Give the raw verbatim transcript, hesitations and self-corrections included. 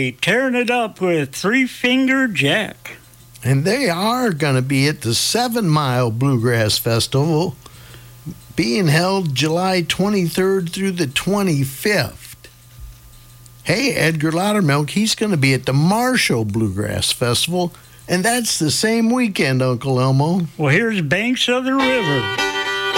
State tearing it up with Three Finger Jack. And they are going to be at the Seven Mile Bluegrass Festival, being held July twenty-third through the twenty-fifth. Hey, Edgar Loudermilk, he's going to be at the Marshall Bluegrass Festival, and that's the same weekend, Uncle Elmo. Well, here's Banks of the River.